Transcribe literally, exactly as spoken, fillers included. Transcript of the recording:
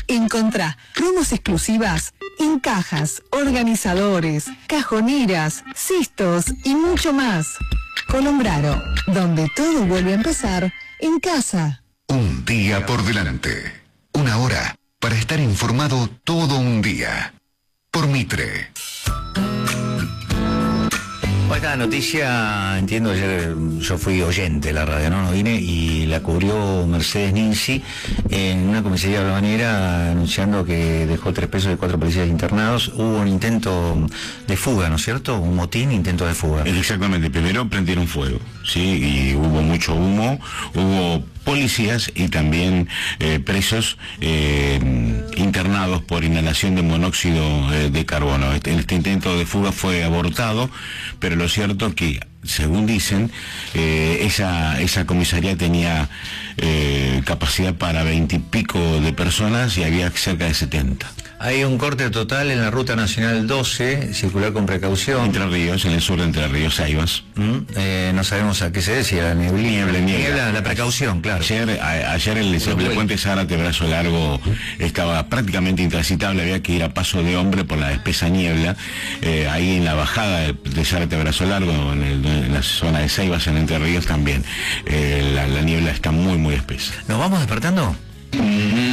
Encontrá promos exclusivas en cajas, organizadores, cajoneras, cistos y mucho más. Colombraro, donde todo vuelve a empezar en casa. Un día por delante. Una hora para estar informado todo un día. Por Mitre. Esta noticia, entiendo, ayer yo fui oyente de la radio, no, no vine, y la cubrió Mercedes Ninzi en una comisaría de la Banera anunciando que dejó tres presos de cuatro policías internados. Hubo un intento de fuga, ¿no es cierto? Un motín, intento de fuga. Exactamente, primero prendieron fuego, sí, y hubo mucho humo, hubo policías y también eh, presos eh, internados por inhalación de monóxido eh, de carbono. Este, este intento de fuga fue abortado, pero lo cierto que, según dicen, eh, esa, esa comisaría tenía eh, capacidad para veintipico de personas y había cerca de setenta. Hay un corte total en la Ruta Nacional doce, circular con precaución. Entre Ríos, en el sur de Entre Ríos, Saivas. ¿Mm? Eh, no sabemos a qué se decía, neblina, niebla, niebla. niebla, la precaución, claro. Ayer, a, ayer el, el puente Zárate Brazo Largo estaba prácticamente intransitable, había que ir a paso de hombre por la espesa niebla. Eh, ahí en la bajada de, de Zárate Brazo Largo, en, el, en la zona de Saivas, en Entre Ríos también, eh, la, la niebla está muy, muy espesa. ¿Nos vamos despertando?